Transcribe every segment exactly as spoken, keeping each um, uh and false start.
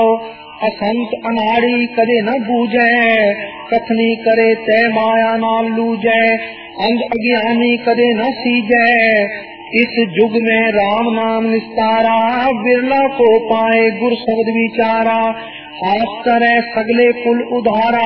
असंत अनाड़ी कदे न बूझे, कथनी करे तय माया नाल लूझे, अंध अज्ञानी कदे न सीजे। इस युग में राम नाम निस्तारा, बिरला को पाए गुर शब्द विचारा। आस करे सगले कुल उधारा,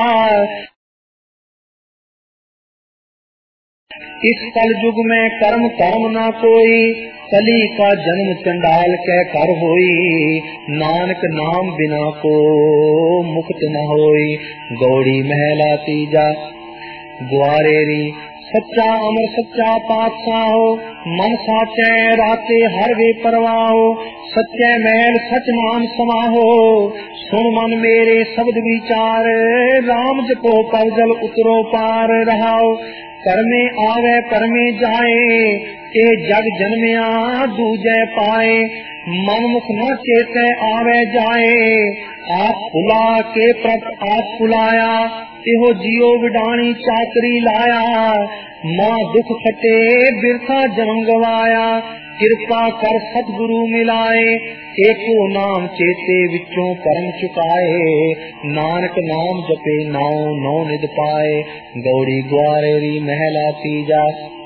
इस कल युग में कर्म कर्म ना कोई, कली का जन्म चंडाल के कर होई। नानक नाम बिना को मुक्त न होई, गौड़ी महला तीजा। ग्वारेरी सच्चा अमर सच्चा पातशाह, मन साचे राते हर वे परवाहो। सच्चे महल सच नाम समाहो, सुन मन मेरे शब्द विचार। राम जपो पल जल उतरो पार रहाओ। करमे आवे परमे जाए, ए जग जन्मया दूजे पाए। मन मुख न चेते आवे जाए, आप फुला के प्रत आप फुलाया। इहो जियो विडाणी चाकरी लाया, मां दुख खटे बिरथा जन्म गवाया। कृपा कर सतगुरु मिलाए, एको नाम चेते विचों परम चुकाए। नानक नाम जपे नाउ नौ निध पाए, गौड़ी ग्वारेरी महला तीजा।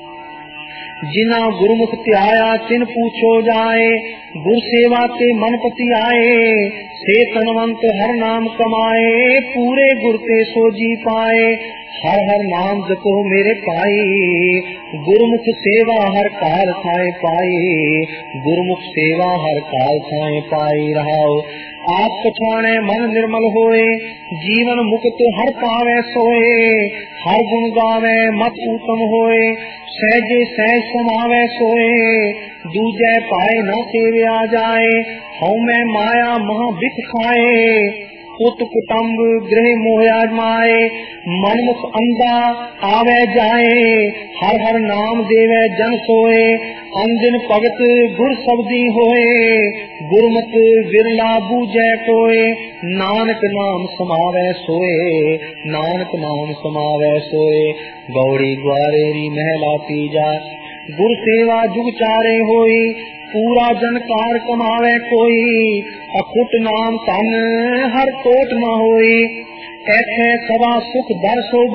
जिना गुरुमुख त्याया तिन पूछो जाए, गुर सेवा ते मन पति आए। से तनवंत हर नाम कमाए, पूरे गुर ते सोजी पाए। हर हर नाम जपो मेरे पाई, गुरुमुख सेवा हर काल थाए पाई। गुरुमुख सेवा हर काल थाए पाई रहाओ। आप पछाणे मन निर्मल होए, जीवन मुक्त हर पावे सोए। हर गुण गावे मत उत्तम होए, सहजे सहज समावे सोए। दूजे पाए न सेव्या जाए, हऊ मैं माया महा बिख खाए। पुत कुटुम्ब गृह मोह आजमाए, मनमुख अंधा आवे जाए। हर हर नाम देवे जन सोए, अंजन भगत गुर शब्दी होए। गुरमत विरला बूझे कोय, नानक नाम समावे सोए। नानक नाम समावे सोए, गौड़ी ग्वारेरी महला तीजा। गुर सेवा जुग चारे होई, पूरा जनकार कमावे कोई। अखुट नाम तन हर कोट न होई, ऐसे सदा सुख दर सो